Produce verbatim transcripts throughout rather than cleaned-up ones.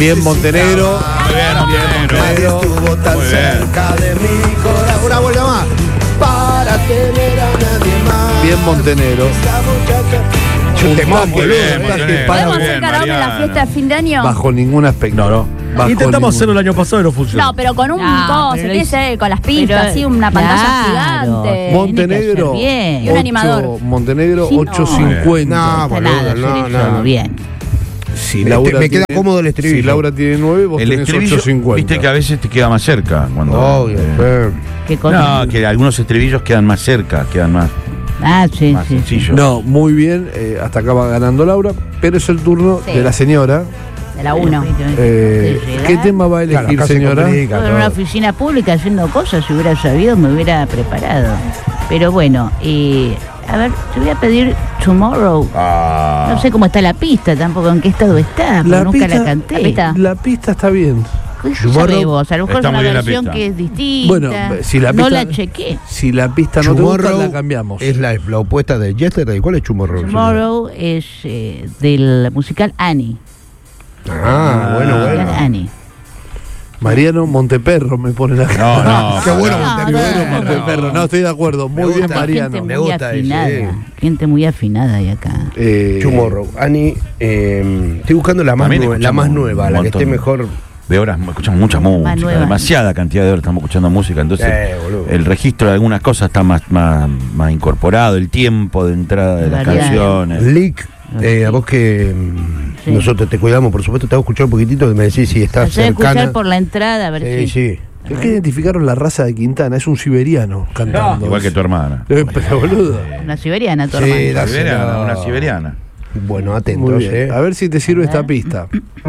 Bien Montenegro. Muy bien, Montenegro. Estuvo tan Muy bien. cerca de mi corazón. Una vuelta más. Para tener a nadie más. Bien Montenegro. Esta muchacha. Un temón, tanque, boludo. un tanque Montenegro. para- ¿Podemos bien, hacer karaoke en la Mariana. fiesta de fin de año? Bajo ningún aspecto. No, no. Bajo Intentamos ningún- hacerlo el año pasado y no funcionó. No, pero con un No, coso, pero tiene que es- ser con las pistas, pero- así, una pantalla claro. gigante. Montenegro. Tiene que ser bien. Y un animador. ocho, Montenegro Sí, no. ochocientos cincuenta. No, Está boludo, nada, no, yo no, no. bien. Si Me- Laura me queda tiene- cómodo el estribillo. Si Laura tiene nueve, vos El tenés estribillo, ochocientos cincuenta. viste que a veces te queda más cerca. Cuando, Obvio, eh, sí. ¿Qué cosa? no, que algunos estribillos quedan más cerca, quedan más, Ah, sí, más sí. sencillos. No, muy bien. eh, hasta acá va ganando Laura. Pero es el turno Sí. de la señora. De la uno. Eh, ¿Qué tema va a elegir, Claro, acá se señora? complica En una todo. oficina pública haciendo cosas, si hubiera sabido me hubiera preparado. Pero bueno, y a ver, te voy a pedir Tomorrow. Ah. No sé cómo está la pista tampoco, en qué estado está, porque La nunca pista, la canté. la pista. La pista está bien. ¿Qué Tomorrow sabés vos? A lo mejor está es una muy bien la versión pista. que es distinta. Bueno, si la no pista- la chequé. Si la pista no te gusta, Tomorrow la cambiamos. es la, la opuesta de Yesterday. ¿Cuál es Tomorrow? Tomorrow es eh, del musical Annie. Ah, bueno, Musical bueno. Annie. Mariano Monteperro me pone la No, no. Qué bueno, No, Monteperro. no, Monteperro, no, estoy de acuerdo. Muy Me bien, gusta. Mariano. Gente Me muy gusta ese, afinada. eh. Gente muy afinada hay acá. Eh, Tomorrow. Ani, eh, estoy buscando la más, También nue- la escuchamos más nueva, un la que montón. esté mejor. De horas, escuchamos mucha música, nueva. demasiada cantidad de horas estamos escuchando música, entonces Eh, boludo. el registro de algunas cosas está más, más, más incorporado, el tiempo de entrada de las Variedad. canciones. Lick, eh, a vos que mm, Sí. nosotros te cuidamos, por supuesto, te hago escuchar un poquitito y me decís si estás Hacer cercana. escuchar por la entrada, a ver Sí, si. sí. Es que identificaron la raza de Quintana, es un siberiano cantando. Igual que tu hermana. Eh, Pero boludo. Una siberiana, tu Sí, hermana. dásela. Siberiana, una siberiana. Bueno, Muy atentos, bien. eh. A ver si te sirve esta pista.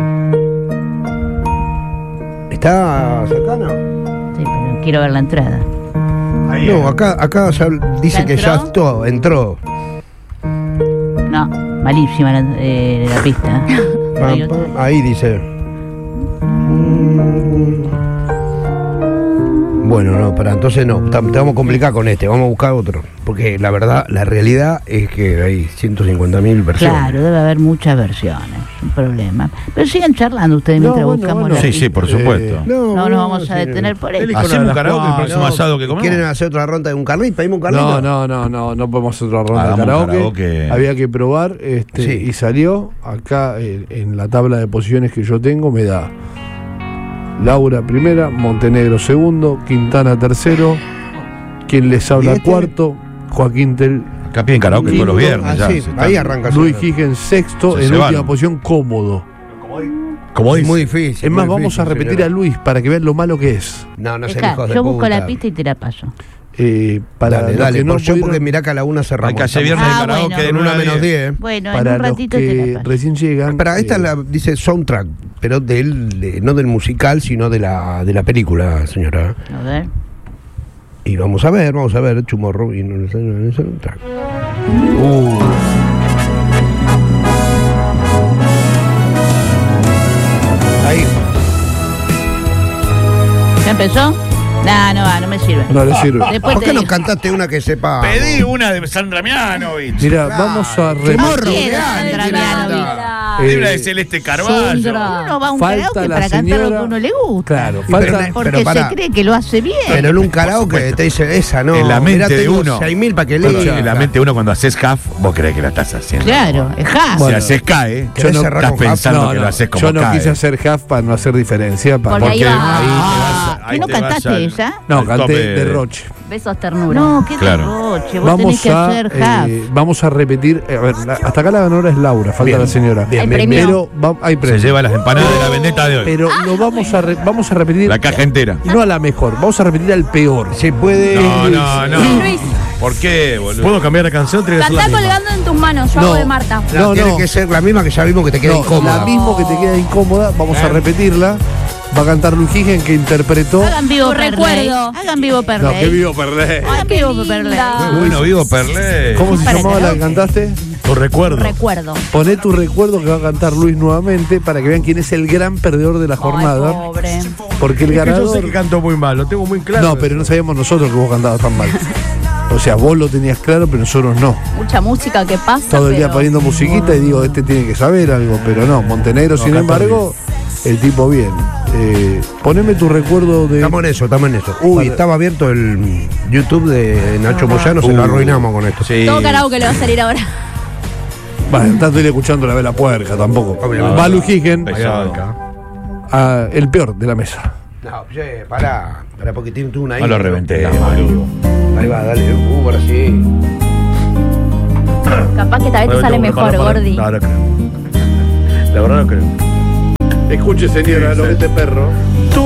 ¿Está cercana? Sí, pero quiero ver la entrada. No, acá, acá ya dice ¿Ya que ya entró? esto, entró. No, malísima la, eh, la pista. Hay otra. Ahí dice. Bueno, no, para entonces no, te te vamos a complicar con este, vamos a buscar otro. Porque la verdad, la realidad es que hay ciento cincuenta mil versiones. Claro, debe haber muchas versiones, un problema. Pero sigan charlando ustedes No, mientras bueno, buscamos bueno. la Sí, pista. sí, por supuesto. Eh, No nos no, vamos a sí. detener por El eso. icono de Hacemos las karaoke el cuadras. próximo No, asado que comemos. ¿Quieren hacer otra ronda de un carlito? ¿Pedimos un carlito? No, no, no, no, no podemos hacer otra ronda de Hagamos karaoke. karaoke. Había que probar este, Sí. y salió. Acá eh, en la tabla de posiciones que yo tengo me da Laura primera, Montenegro segundo, Quintana tercero, quien les habla ¿Y este? cuarto, Joaquín Tel, Acá piden karaoke todos los viernes. Ah, ya, sí, se están- ahí arranca. Luis solo. Higgins sexto, Se en cebaron. última posición cómodo. Como Es dice. muy difícil. Es más, muy vamos a difícil, repetir señora. a Luis para que vean lo malo que es. No, no se Dejá, hijos de yo busco puta. la pista y te la paso. Eh, para Dale, los dale, que no por yo porque pudieron- mirá que a la una cerramos. Hay que hacer Estamos viernes Ah, de karaoke bueno. de en una una menos diez. Bueno, en para un los ratito te que la paso. recién llegan. Para esta eh, la, dice soundtrack, pero del, de- no del musical, sino de la, de la película, señora. A ver. Y vamos a ver, vamos a ver, Tomorrow y no el soundtrack. Uh. Ahí. ¿Ya empezó? No, no va, no me sirve. No le sirve. Después ¿Por te qué no digo. cantaste una que sepa? Pedí una de Sandra Mianovich. Mira, vamos a repetir. Tomorrow, ¿Quién ¿qué es hay? Sandra ¿Quién Mianovich? anda? Pedí una Eh, de Celeste Carballo. Uno va a un Falta karaoke la para cantar lo señora- que a uno le gusta. Claro, Y pero falta. ne- Porque pero pará. se cree que lo hace bien. Pero en un karaoke supuesto. te dice esa, ¿no? En la mente Mirá, de tengo uno. seis mil para que Bueno, lea. en la mente de uno cuando haces half, vos crees que la estás haciendo. Claro, es ja. Bueno. si haces cae, Yo no- estás con half? pensando No, que no, lo haces como yo no cae. quise hacer half para no hacer diferencia. Para, Porque ahí Porque va. ahí te vas, Ah, ahí ¿y no te vas cantaste al- esa? no, al canté tope de Roche. Besos ternura. No, qué Claro. derroche. Vos tenés Vamos que a, hacer half. eh, vamos a repetir. eh, a ver, la- hasta acá la ganadora es Laura, falta Bien, la señora. bien, Hay bien, premio. Pero va- hay Se premio. lleva las empanadas de la vendetta de hoy. Pero lo vamos a re- vamos a repetir. La caja entera. No a la mejor, vamos a repetir al peor. Se puede. No, no, no. Luis, ¿Por qué, boludo? ¿Puedo cambiar la canción? Tiene que ser la cantá misma. colgando en tus manos. Yo No. hago de Marta. No, No, tiene no. que ser la misma que ya vimos que te queda No, incómoda. la misma que te queda incómoda, vamos a Eh. repetirla. Va a cantar Luis Higgins, que interpretó. Hagan vivo Tu Perley. recuerdo. Hagan vivo No, Perley. que vivo Perlé. Hagan Qué vivo linda. Perley. Muy bueno, vivo Perlé. ¿Cómo se Para llamaba la que karaoke. cantaste? Tu recuerdo. Recuerdo. Poné tu recuerdo que va a cantar Luis nuevamente para que vean quién es el gran perdedor de la jornada. Ay, pobre. Porque el Es que yo ganador. sé que canto muy mal, lo tengo muy claro. No, pero no sabíamos nosotros que vos cantabas tan mal. O sea, vos lo tenías claro, pero nosotros no. Mucha música que pasa. Todo el día pero- poniendo musiquita y digo, este tiene que saber algo, pero no. Montenegro, No, sin canta embargo, El tipo bien. Eh, poneme tu recuerdo de. Estamos en eso, estamos en eso. Uy, Vale. estaba abierto el YouTube de Nacho Moyano, se lo Uh, arruinamos con esto. Sí. Todo karaoke le va a salir ahora. Bueno, tanto ir escuchando la vela puerca tampoco. Obviamente. Balu Higen, Ahí Pesado. arranca. ah, el peor de la mesa. No, che, pará, pará porque tiene tú una ahí. No lo reventé, La boludo. Ahí va, dale, uh, ahora sí. Capaz que tal vez te sale mejor, Gordi. No, no creo. La verdad no creo. Escuche, señora, lo que este perro.